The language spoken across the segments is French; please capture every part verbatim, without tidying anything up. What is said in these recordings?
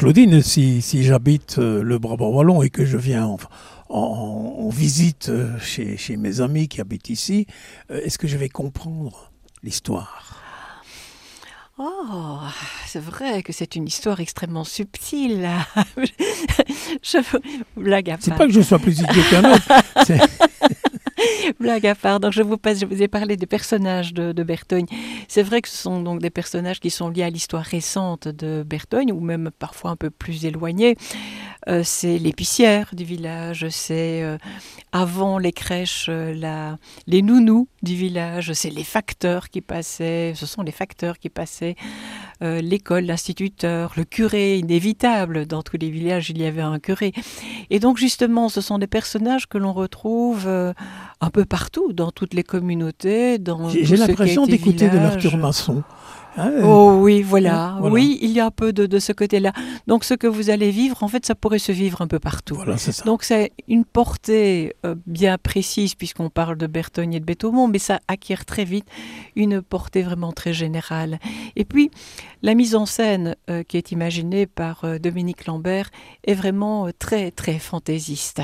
Claudine, si, si j'habite euh, le Brabant wallon et que je viens en, en, en visite euh, chez, chez mes amis qui habitent ici, euh, est-ce que je vais comprendre l'histoire ? Oh, c'est vrai que c'est une histoire extrêmement subtile. Je blague à part. C'est pas que je sois plus idiot qu'un autre. C'est... Blague à part. Donc je vous passe, je vous ai parlé des personnages de, de Bertogne. C'est vrai que ce sont donc des personnages qui sont liés à l'histoire récente de Bertogne, ou même parfois un peu plus éloignés. Euh, c'est l'épicière du village, c'est euh, avant les crèches, euh, la, les nounous du village, c'est les facteurs qui passaient, ce sont les facteurs qui passaient, euh, l'école, l'instituteur, le curé, inévitable, dans tous les villages il y avait un curé. Et donc justement ce sont des personnages que l'on retrouve euh, un peu partout, dans toutes les communautés, dans J'ai, tout j'ai ce l'impression qui a été d'écouter village. de l'Arthur Masson. Hein, Oh oui, voilà. voilà. Oui, il y a un peu de, de ce côté-là. Donc ce que vous allez vivre, en fait, ça pourrait se vivre un peu partout. Voilà, c'est ça. Donc c'est une portée euh, bien précise, puisqu'on parle de Bertogne et de Béthaumont, mais ça acquiert très vite une portée vraiment très générale. Et puis, la mise en scène euh, qui est imaginée par euh, Dominique Lambert est vraiment euh, très, très fantaisiste.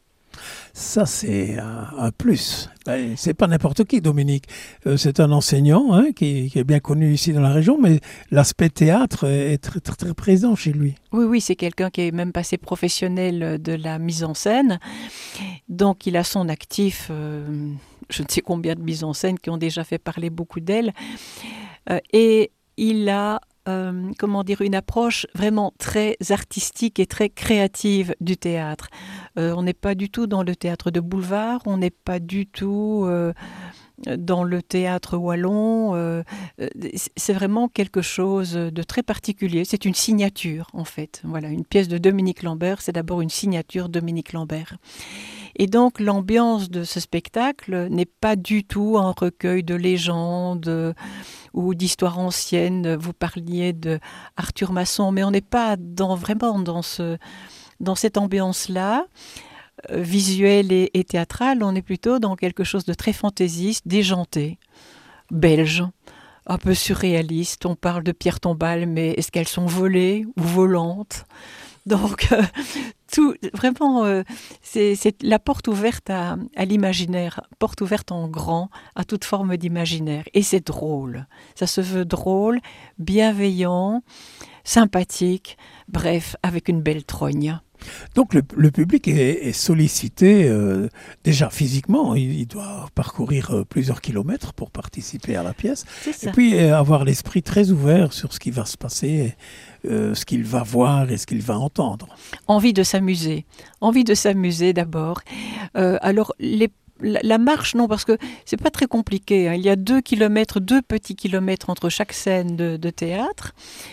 Ça, c'est un, un plus. Ben, c'est pas n'importe qui, Dominique. Euh, c'est un enseignant hein, qui, qui est bien connu ici dans la région, mais l'aspect théâtre est très, très, très présent chez lui. Oui, oui, c'est quelqu'un qui est même passé professionnel de la mise en scène. Donc, il a son actif, euh, je ne sais combien de mises en scène qui ont déjà fait parler beaucoup d'elle. Euh, et il a... Euh, comment dire, une approche vraiment très artistique et très créative du théâtre. Euh, on n'est pas du tout dans le théâtre de boulevard, on n'est pas du tout euh, dans le théâtre wallon. Euh, c'est vraiment quelque chose de très particulier. C'est une signature, en fait. Voilà, une pièce de Dominique Lambert, c'est d'abord une signature Dominique Lambert. Et donc, l'ambiance de ce spectacle n'est pas du tout un recueil de légendes ou d'histoires anciennes. Vous parliez de Arthur Masson, mais on n'est pas dans, vraiment dans, ce, dans cette ambiance-là, euh, visuelle et, et théâtrale. On est plutôt dans quelque chose de très fantaisiste, déjanté, belge, un peu surréaliste. On parle de pierres tombales, mais est-ce qu'elles sont volées ou volantes ? Donc, euh, tout, vraiment, euh, c'est, c'est la porte ouverte à, à l'imaginaire, porte ouverte en grand à toute forme d'imaginaire. Et c'est drôle. Ça se veut drôle, bienveillant, sympathique, bref, avec une belle trogne. Donc le, le public est, est sollicité euh, déjà physiquement, il, il doit parcourir euh, plusieurs kilomètres pour participer à la pièce, C'est ça. et puis euh, avoir l'esprit très ouvert sur ce qui va se passer, euh, ce qu'il va voir et ce qu'il va entendre. Envie de s'amuser, envie de s'amuser d'abord. Euh, alors les La, la marche, non, parce que c'est pas très compliqué. Hein. Il y a deux kilomètres, deux petits kilomètres entre chaque scène de, de théâtre.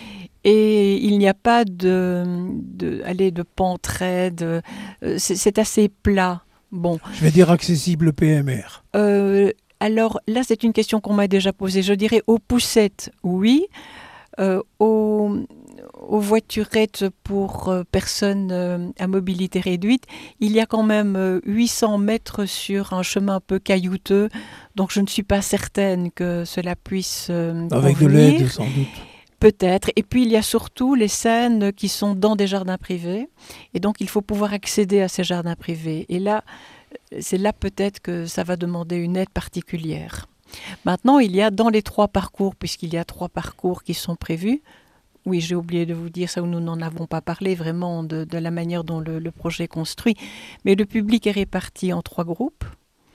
Et il n'y a pas de, de, allez, de pente raide. C'est, c'est assez plat. Bon. Je vais dire accessible P M R. Euh, alors là, c'est une question qu'on m'a déjà posée. Je dirais aux poussettes, oui. Euh, aux, aux voiturettes pour euh, personnes euh, à mobilité réduite, il y a quand même euh, huit cents mètres sur un chemin un peu caillouteux. Donc je ne suis pas certaine que cela puisse euh, Avec convenir. de l'aide, sans doute. Peut-être. Et puis, il y a surtout les scènes qui sont dans des jardins privés. Et donc, il faut pouvoir accéder à ces jardins privés. Et là, c'est là peut-être que ça va demander une aide particulière. Maintenant, il y a dans les trois parcours, puisqu'il y a trois parcours qui sont prévus. Oui, j'ai oublié de vous dire ça, nous n'en avons pas parlé vraiment de, de la manière dont le, le projet est construit. Mais le public est réparti en trois groupes.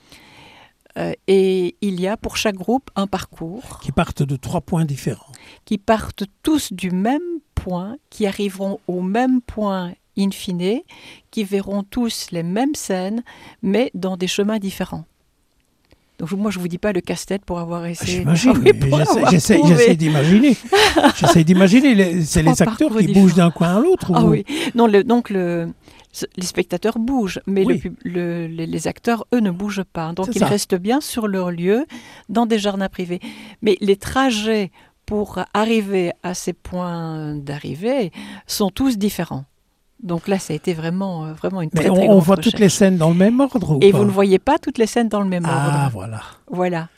Euh, et il y a pour chaque groupe un parcours. Qui partent de trois points différents. Qui partent tous du même point, qui arriveront au même point in fine, qui verront tous les mêmes scènes, mais dans des chemins différents. Donc moi, je ne vous dis pas le casse-tête pour avoir essayé... J'imagine, Ah oui, pour j'essaie, avoir j'essaie, trouvé. j'essaie d'imaginer. J'essaie d'imaginer. Les, c'est Trois les acteurs parcours qui différents. bougent d'un coin à l'autre. Ah ou... oui, non, le, donc le, les spectateurs bougent, mais Oui. le, le, les, les acteurs, eux, ne bougent pas. Donc C'est ils ça. restent bien sur leur lieu, dans des jardins privés. Mais les trajets pour arriver à ces points d'arrivée sont tous différents. Donc là, ça a été vraiment, euh, vraiment une Mais très, on, très on grande voit recherche. toutes les scènes dans le même ordre ou Et pas? vous ne voyez pas toutes les scènes dans le même Ah, ordre. voilà. Voilà.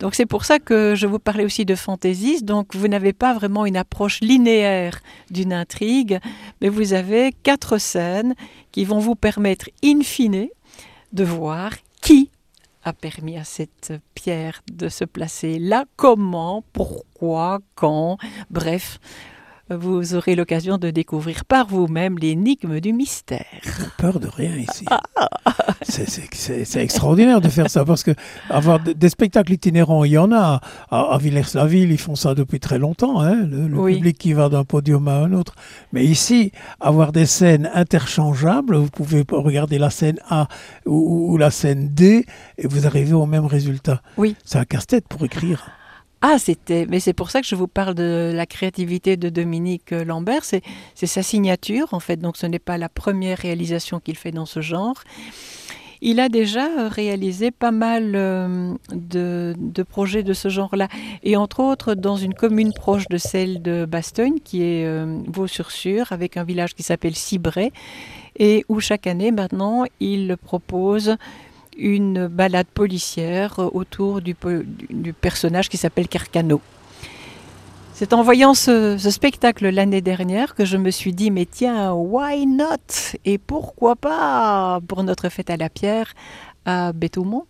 Donc c'est pour ça que je vous parlais aussi de fantaisiste. Donc vous n'avez pas vraiment une approche linéaire d'une intrigue, mais vous avez quatre scènes qui vont vous permettre in fine de voir qui a permis à cette pierre de se placer là, comment, pourquoi, quand, bref. Vous aurez l'occasion de découvrir par vous-même l'énigme du mystère. J'ai peur de rien ici. C'est, c'est, c'est, c'est extraordinaire de faire ça, parce que avoir des spectacles itinérants, il y en a. À, à Villers-la-Ville, ils font ça depuis très longtemps, hein, le, le Oui. public qui va d'un podium à un autre. Mais ici, avoir des scènes interchangeables, vous pouvez regarder la scène A ou, ou la scène D, et vous arrivez au même résultat. Oui. C'est un casse-tête pour écrire. Ah, c'était, mais c'est pour ça que je vous parle de la créativité de Dominique Lambert. C'est, c'est sa signature, en fait. Donc, ce n'est pas la première réalisation qu'il fait dans ce genre. Il a déjà réalisé pas mal euh, de, de projets de ce genre-là. Et entre autres, dans une commune proche de celle de Bastogne, qui est euh, Vaux-sur-Sûre, avec un village qui s'appelle Cibray, et où chaque année, maintenant, il propose une balade policière autour du, du personnage qui s'appelle Carcano. C'est en voyant ce, ce spectacle l'année dernière que je me suis dit, mais tiens, why not? Et pourquoi pas pour notre fête à la pierre à Béthaumont?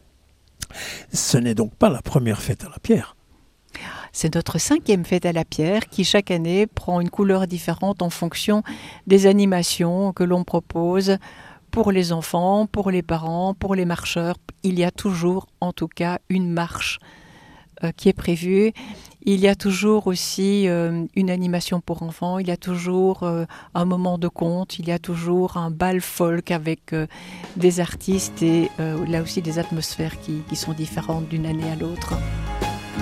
Ce n'est donc pas la première fête à la pierre. C'est notre cinquième fête à la pierre qui chaque année prend une couleur différente en fonction des animations que l'on propose. Pour les enfants, pour les parents, pour les marcheurs, il y a toujours, en tout cas, une marche euh, qui est prévue. Il y a toujours aussi euh, une animation pour enfants, il y a toujours euh, un moment de conte, il y a toujours un bal folk avec euh, des artistes et euh, là aussi des atmosphères qui, qui sont différentes d'une année à l'autre.